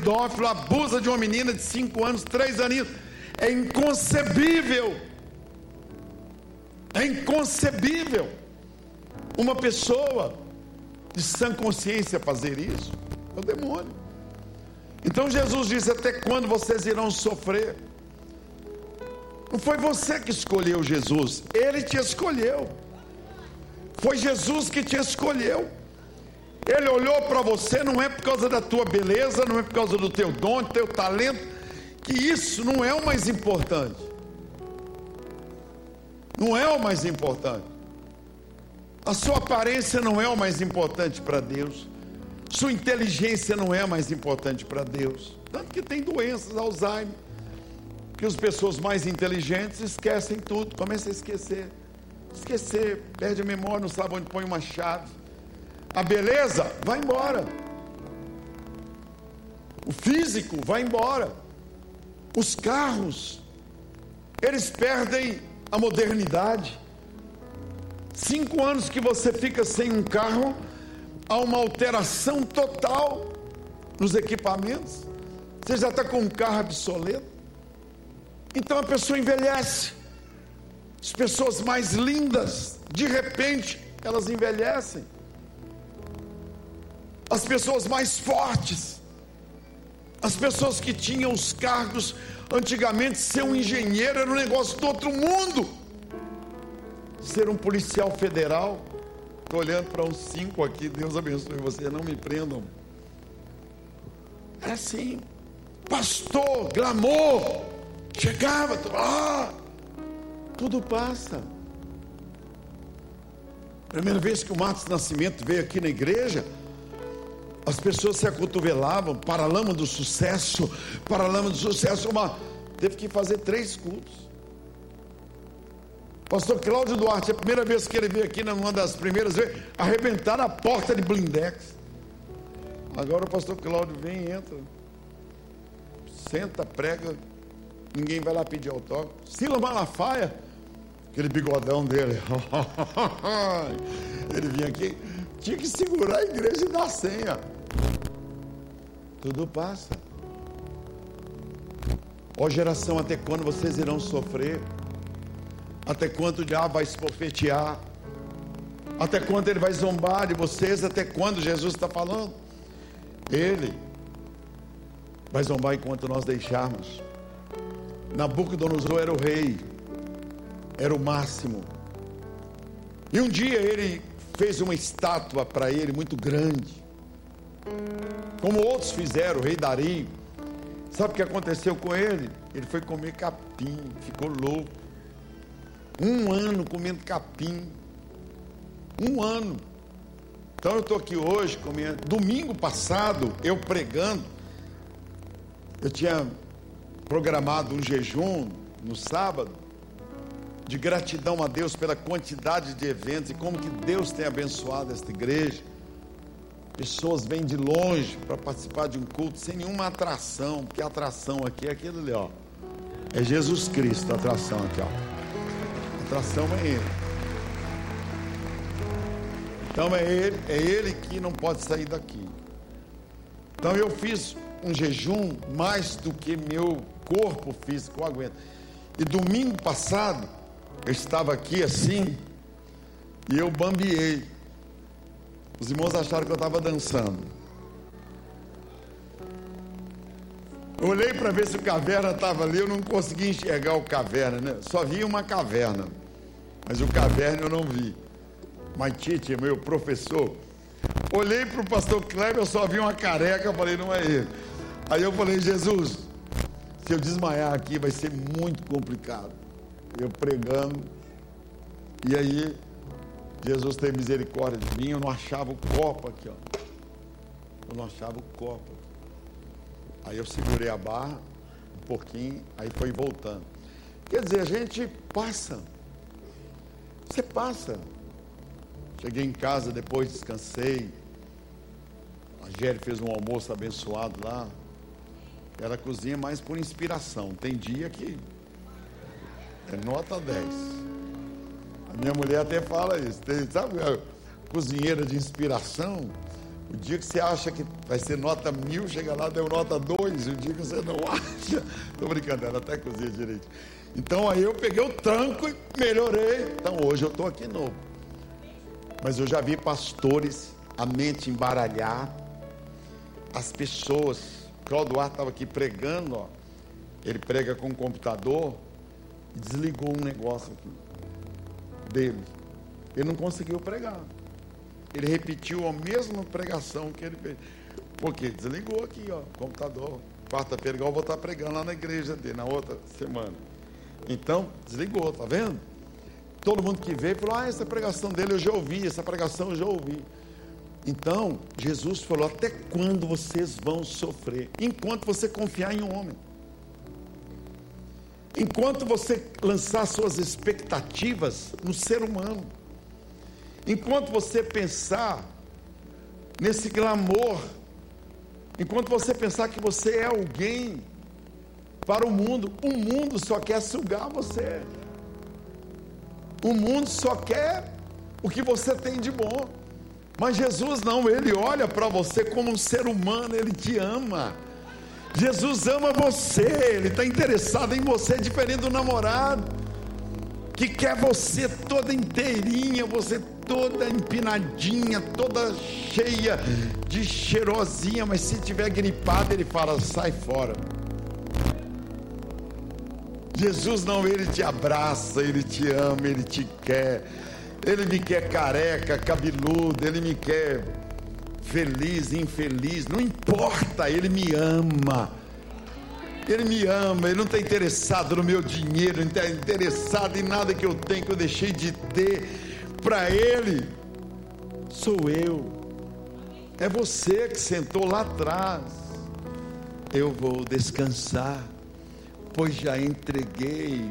pedófilo, abusa de uma menina de 5 anos, 3 aninhos. É inconcebível. É inconcebível uma pessoa de sã consciência fazer isso. É o demônio. Então Jesus disse: até quando vocês irão sofrer? Não foi você que escolheu Jesus, Ele te escolheu. Foi Jesus que te escolheu. Ele olhou para você, não é por causa da tua beleza, não é por causa do teu dom, do teu talento, que isso não é o mais importante. Não é o mais importante. A sua aparência não é o mais importante para Deus. Sua inteligência não é a mais importante para Deus. Tanto que tem doenças, Alzheimer, que as pessoas mais inteligentes esquecem tudo, começam a esquecer, perde a memória, não sabe onde põe uma chave. A beleza vai embora, o físico vai embora, os carros, eles perdem a modernidade. 5 anos que você fica sem um carro, há uma alteração total nos equipamentos. Você já está com um carro obsoleto. Então a pessoa envelhece. As pessoas mais lindas, de repente, elas envelhecem. As pessoas mais fortes, as pessoas que tinham os cargos, antigamente ser um engenheiro era um negócio do outro mundo. Ser um policial federal, estou olhando para uns 5 aqui, Deus abençoe vocês, não me prendam. Era assim, pastor, glamour, chegava, tudo passa. Primeira vez que o Marcos Nascimento veio aqui na igreja, as pessoas se acotovelavam, Paralama do Sucesso, teve que fazer 3 cultos. Pastor Cláudio Duarte, a primeira vez que ele veio aqui, numa das primeiras vezes, arrebentaram a porta de blindex. Agora o pastor Cláudio vem e entra, senta, prega, ninguém vai lá pedir autógrafo. Silas Malafaia, aquele bigodão dele, ele vinha aqui, tinha que segurar a igreja e dar senha. Tudo passa. Ó geração, até quando vocês irão sofrer? Até quando o diabo vai esbofetear? Até quando ele vai zombar de vocês? Até quando Jesus está falando? Ele vai zombar enquanto nós deixarmos. Nabucodonosor era o rei, era o máximo. E um dia ele fez uma estátua para ele muito grande, como outros fizeram, o rei Dario. Sabe o que aconteceu com ele? Ele foi comer capim, ficou louco. 1 ano comendo capim, 1 ano. Então eu estou aqui hoje comendo. Domingo passado, eu pregando, eu tinha programado um jejum no sábado, de gratidão a Deus pela quantidade de eventos e como que Deus tem abençoado esta igreja. Pessoas vêm de longe para participar de um culto sem nenhuma atração, porque a atração aqui é aquilo ali, ó. É Jesus Cristo, a atração aqui, ó. A atração é Ele. Então é Ele que não pode sair daqui. Então eu fiz um jejum mais do que meu corpo físico aguenta. E domingo passado, eu estava aqui assim, e eu bambiei. Os irmãos acharam que eu estava dançando. Eu olhei para ver se o caverna estava ali, eu não consegui enxergar o caverna, né? Só vi uma caverna, mas o caverna eu não vi. Mas Tite, meu professor, olhei para o pastor Kleber, eu só vi uma careca, eu falei, não é ele. Aí eu falei, Jesus, se eu desmaiar aqui vai ser muito complicado. Eu pregando, e aí Jesus teve misericórdia de mim, eu não achava o copo aqui, ó. Eu não achava o copo. Aí eu segurei a barra um pouquinho, aí foi voltando. Quer dizer, a gente passa. Você passa. Cheguei em casa, depois descansei. A Géry fez um almoço abençoado lá. Ela cozinha mais por inspiração. Tem dia que é nota 10. A minha mulher até fala isso. Tem, sabe, a cozinheira de inspiração, O dia que você acha que vai ser nota 1000, chega lá, deu nota 2. O dia que você não acha, estou brincando, ela até cozinha direito. Então aí eu peguei o tranco e melhorei. Então hoje eu estou aqui novo. Mas eu já vi pastores, a mente embaralhar, as pessoas. O Cláudio Duarte estava aqui pregando, ó. Ele prega com o computador e desligou um negócio aqui dele. Ele não conseguiu pregar. Ele repetiu a mesma pregação que ele fez. Porque desligou aqui, ó, o computador. Quarta-feira, igual eu vou estar pregando lá na igreja dele, na outra semana. Então, desligou, tá vendo? Todo mundo que veio falou: essa pregação dele eu já ouvi, essa pregação eu já ouvi. Então, Jesus falou: até quando vocês vão sofrer? Enquanto você confiar em um homem. Enquanto você lançar suas expectativas no ser humano. Enquanto você pensar nesse glamour. Enquanto você pensar que você é alguém para o mundo só quer sugar você. O mundo só quer o que você tem de bom. Mas Jesus não, Ele olha para você como um ser humano, Ele te ama. Jesus ama você, Ele está interessado em você, diferente do namorado, que quer você toda inteirinha, você toda empinadinha, toda cheia de cheirosinha, mas se tiver gripado, Ele fala: sai fora. Jesus não, Ele te abraça, Ele te ama, Ele te quer. Ele me quer careca, cabeludo, Ele me quer feliz, infeliz, não importa, Ele me ama. Ele me ama, Ele não está interessado no meu dinheiro, não está interessado em nada que eu tenho, que eu deixei de ter. Para Ele, sou eu. É você que sentou lá atrás. Eu vou descansar, pois já entreguei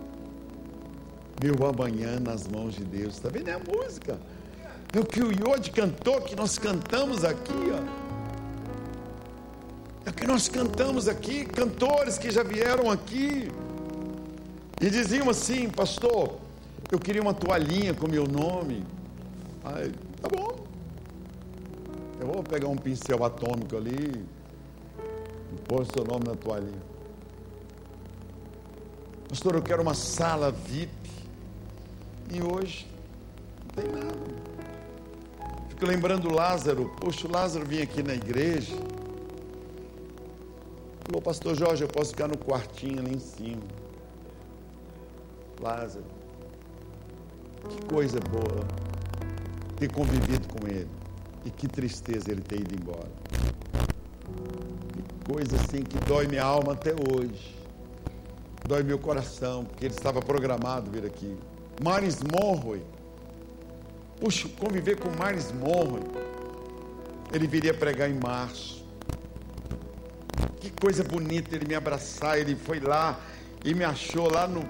meu amanhã nas mãos de Deus. Está vendo? É a música. É o que o Yodi cantou, que nós cantamos aqui, ó. É o que nós cantamos aqui, cantores que já vieram aqui e diziam assim: pastor, eu queria uma toalhinha com meu nome. Aí, tá bom, eu vou pegar um pincel atômico ali e pôr o seu nome na toalhinha. Pastor, eu quero uma sala VIP. E hoje não tem nada. Fico lembrando Lázaro. Poxa, o Lázaro vinha aqui na igreja. Falou: pastor Jorge, eu posso ficar no quartinho ali em cima. Lázaro, que coisa boa ter convivido com ele. E que tristeza ele ter ido embora. Que coisa assim que dói minha alma até hoje. Dói meu coração, porque ele estava programado vir aqui. Maris Monroe. Puxa, conviver com Maris Monroe. Ele viria pregar em março. Que coisa bonita ele me abraçar. Ele foi lá e me achou lá no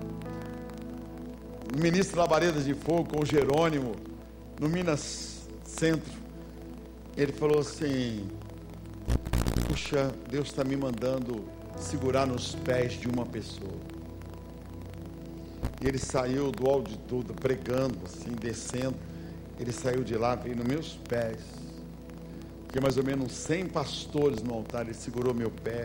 Ministro Labaredas de Fogo com o Jerônimo, no Minas Centro. Ele falou assim: puxa, Deus está me mandando segurar nos pés de uma pessoa. E ele saiu do auditório pregando assim, descendo. Ele saiu de lá, veio nos meus pés. Tinha mais ou menos 100 pastores no altar. Ele segurou meu pé.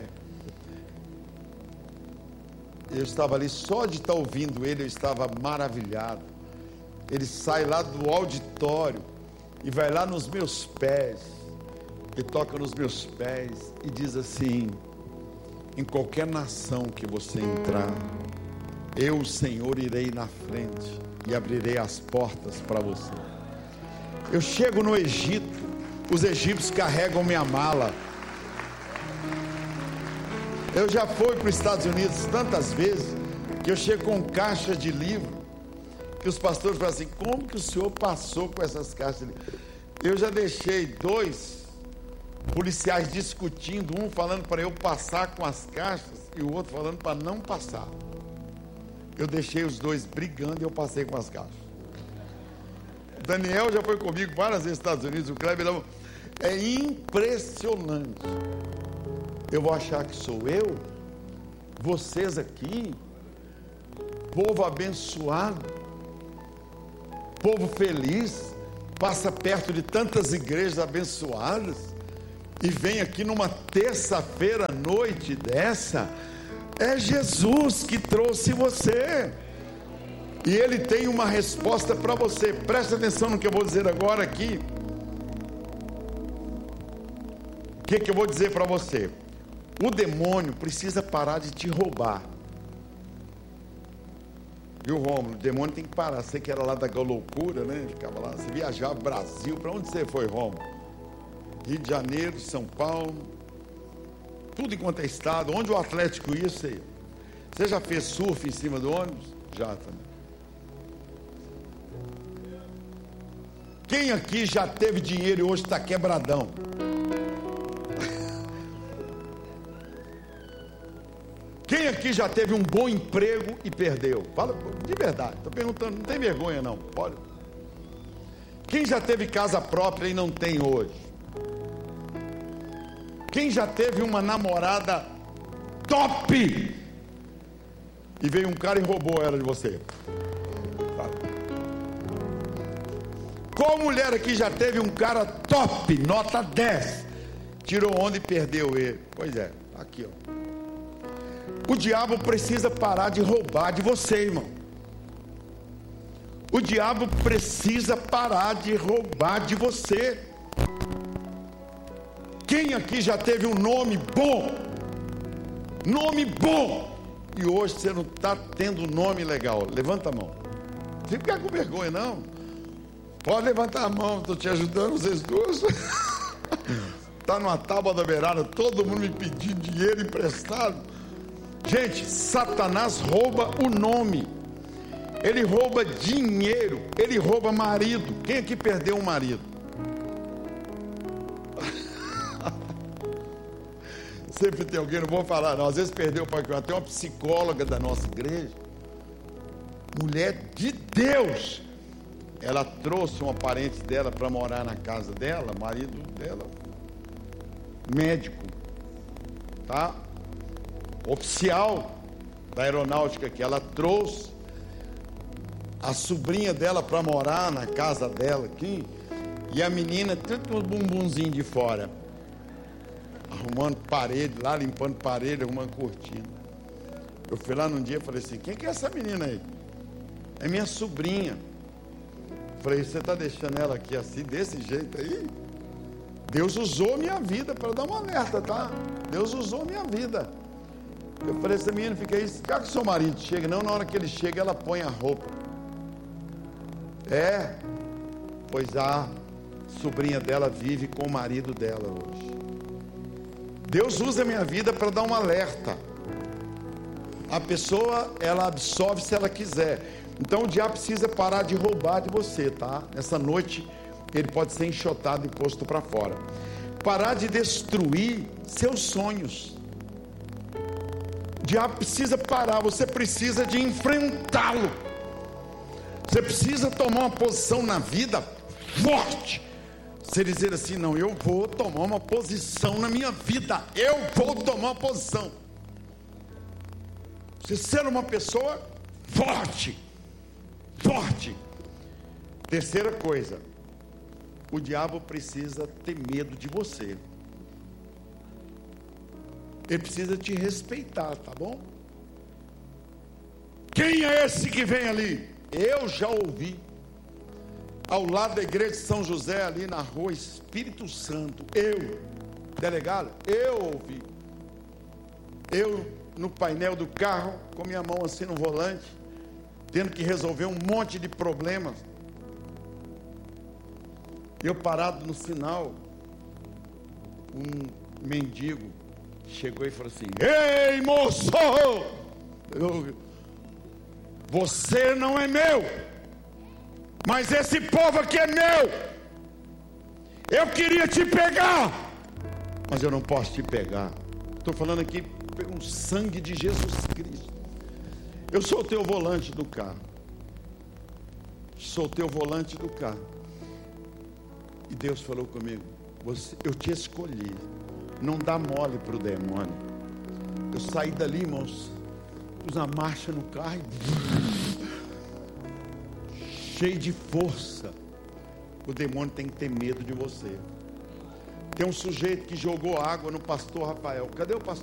Eu estava ali, só de estar ouvindo ele, eu estava maravilhado. Ele sai lá do auditório e vai lá nos meus pés, e toca nos meus pés e diz assim: em qualquer nação que você entrar, eu, o Senhor, irei na frente e abrirei as portas para você. Eu chego no Egito, os egípcios carregam minha mala. Eu já fui para os Estados Unidos tantas vezes que eu chego com caixa de livro, que os pastores falam assim: como que o senhor passou com essas caixas de livro? Eu já deixei 2 policiais discutindo, um falando para eu passar com as caixas e o outro falando para não passar. Eu deixei os 2 brigando e eu passei com as caixas. O Daniel já foi comigo várias vezes nos Estados Unidos, o Kleber. É impressionante. Eu vou achar que sou eu, vocês aqui, povo abençoado, povo feliz, passa perto de tantas igrejas abençoadas e vem aqui numa terça-feira à noite dessa. É Jesus que trouxe você, e Ele tem uma resposta para você. Presta atenção no que eu vou dizer agora aqui. O que eu vou dizer para você? O demônio precisa parar de te roubar. Viu, Rômulo? O demônio tem que parar. Você que era lá da loucura, né? Ficava lá, você viajava Brasil. Para onde você foi, Rômulo? Rio de Janeiro, São Paulo, tudo enquanto é estado. Onde o Atlético ia, você ia. Você já fez surf em cima do ônibus? Já também. Quem aqui já teve dinheiro e hoje está quebradão? Quem aqui já teve um bom emprego e perdeu? Fala de verdade, estou perguntando, não tem vergonha não, olha. Quem já teve casa própria e não tem hoje? Quem já teve uma namorada top e veio um cara e roubou ela de você? Qual mulher aqui já teve um cara top, nota 10, tirou onda e perdeu ele? Pois é, aqui ó. O diabo precisa parar de roubar de você, irmão. O diabo precisa parar de roubar de você. Quem aqui já teve um nome bom? Nome bom! E hoje você não está tendo nome legal. Levanta a mão. Não fica com vergonha, não. Pode levantar a mão, estou te ajudando, vocês dois. Está numa tábua da beirada, todo mundo me pedindo dinheiro emprestado. Gente, Satanás rouba o nome, ele rouba dinheiro, ele rouba marido. Quem aqui perdeu um marido? Sempre tem alguém, não vou falar não, às vezes perdeu o pai. Tem uma psicóloga da nossa igreja, mulher de Deus, ela trouxe uma parente dela para morar na casa dela, marido dela, médico, tá? Oficial da aeronáutica, que ela trouxe a sobrinha dela para morar na casa dela aqui, e a menina tanto um bumbumzinho de fora, arrumando parede lá, limpando parede, arrumando cortina. Eu fui lá num dia e falei assim: quem que é essa menina aí? É minha sobrinha. Falei: você está deixando ela aqui assim, desse jeito aí? Deus usou minha vida para dar uma alerta, tá? Deus usou minha vida. Eu falei: essa menina fica aí, quer que o seu marido chega? Não, na hora que ele chega, ela põe a roupa. É, pois a sobrinha dela vive com o marido dela hoje. Deus usa a minha vida para dar um alerta. A pessoa, ela absorve se ela quiser. Então o diabo precisa parar de roubar de você, tá? Nessa noite, ele pode ser enxotado e posto para fora. Parar de destruir seus sonhos. O diabo precisa parar, você precisa de enfrentá-lo. Você precisa tomar uma posição na vida forte. Você dizer assim: não, eu vou tomar uma posição na minha vida. Eu vou tomar uma posição. Você ser uma pessoa forte. Forte. Terceira coisa, o diabo precisa ter medo de você. Ele precisa te respeitar, tá bom? Quem é esse que vem ali? Eu já ouvi, ao lado da igreja de São José, ali na rua Espírito Santo, delegado, eu ouvi. Eu no painel do carro, com minha mão assim no volante, tendo que resolver um monte de problemas. Eu parado no sinal, um mendigo chegou e falou assim: ei, moço, você não é meu, mas esse povo aqui é meu. Eu queria te pegar, mas eu não posso te pegar. Estou falando aqui pelo sangue de Jesus Cristo. Eu soltei o volante do carro. Soltei o volante do carro. E Deus falou comigo: eu te escolhi. Não dá mole para o demônio. Eu saí dali, irmãos, pus a marcha no carro e cheio de força. o demônio tem que ter medo de você. Tem um sujeito que jogou água no pastor Rafael. Cadê o pastor